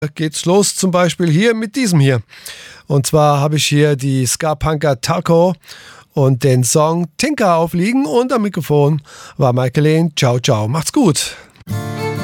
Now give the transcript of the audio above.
geht's los, zum Beispiel hier mit diesem hier. Und zwar habe ich hier die Ska-Punker Talco und den Song Tinker aufliegen und am Mikrofon war Michael Lehn. Ciao, ciao, macht's gut.